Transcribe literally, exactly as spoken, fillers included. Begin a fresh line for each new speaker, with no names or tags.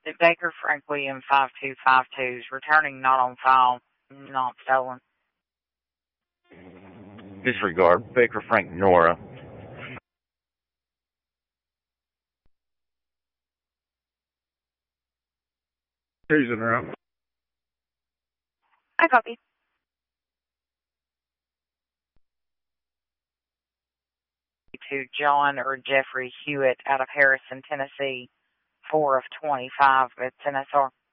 The Baker Frank William five two five two is returning, not on file, not stolen.
Disregard. Baker Frank Nora.
Who's in route?
I copy. To John or Jeffrey Hewitt out of Harrison, Tennessee, four of twenty-five at N S R.